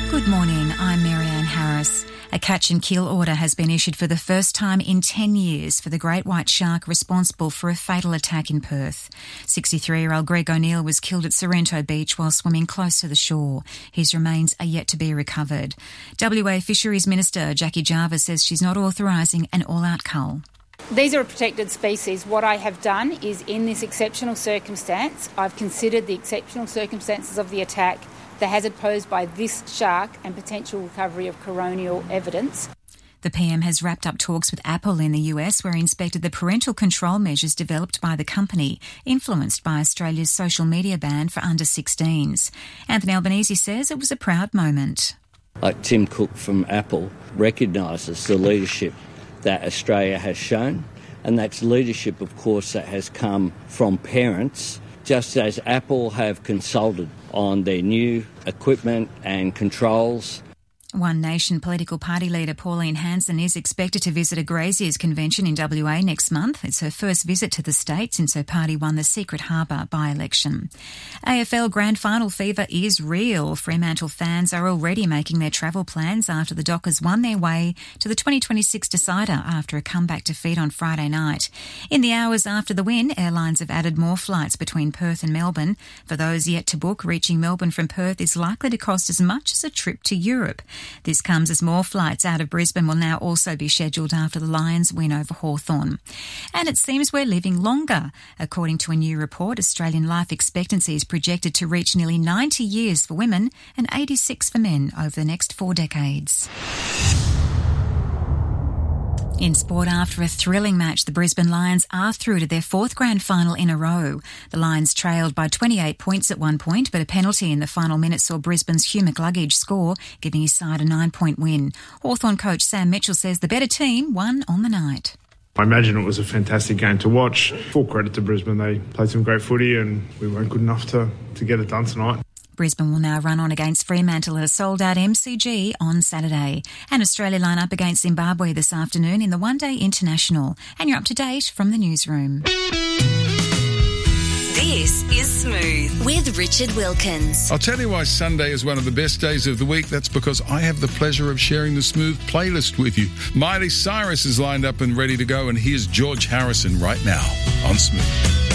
Good morning, I'm Marianne Harris. A catch and kill order has been issued for the first time in 10 years for the great white shark responsible for a fatal attack in Perth. 63-year-old Greg O'Neill was killed at Sorrento Beach while swimming close to the shore. His remains are yet to be recovered. WA Fisheries Minister Jackie Jarvis says she's not authorising an all-out cull. These are a protected species. What I have done is, in this exceptional circumstance, I've considered the exceptional circumstances of the attack, the hazard posed by this shark and potential recovery of coronial evidence. The PM has wrapped up talks with Apple in the US, where he inspected the parental control measures developed by the company, influenced by Australia's social media ban for under-16s. Anthony Albanese says it was a proud moment. Like Tim Cook from Apple recognises the leadership that Australia has shown, and that's leadership, of course, that has come from parents, just as Apple have consulted on their new equipment and controls. One Nation political party leader Pauline Hanson is expected to visit a Graziers convention in WA next month. It's her first visit to the state since her party won the Secret Harbour by-election. AFL Grand Final fever is real. Fremantle fans are already making their travel plans after the Dockers won their way to the 2026 decider after a comeback defeat on Friday night. In the hours after the win, airlines have added more flights between Perth and Melbourne. For those yet to book, reaching Melbourne from Perth is likely to cost as much as a trip to Europe. This comes as more flights out of Brisbane will now also be scheduled after the Lions win over Hawthorn. And it seems we're living longer. According to a new report, Australian life expectancy is projected to reach nearly 90 years for women and 86 for men over the next 4 decades. In sport, after a thrilling match, the Brisbane Lions are through to their 4th grand final in a row. The Lions trailed by 28 points at one point, but a penalty in the final minute saw Brisbane's Hugh McCluggage score, giving his side a 9-point win. Hawthorn coach Sam Mitchell says the better team won on the night. I imagine it was a fantastic game to watch. Full credit to Brisbane. They played some great footy and we weren't good enough to get it done tonight. Brisbane will now run on against Fremantle at a sold-out MCG on Saturday. And Australia line up against Zimbabwe this afternoon in the One-Day International. And you're up to date from the newsroom. This is Smooth with Richard Wilkins. I'll tell you why Sunday is one of the best days of the week. That's because I have the pleasure of sharing the Smooth playlist with you. Miley Cyrus is lined up and ready to go, and here's George Harrison right now on Smooth.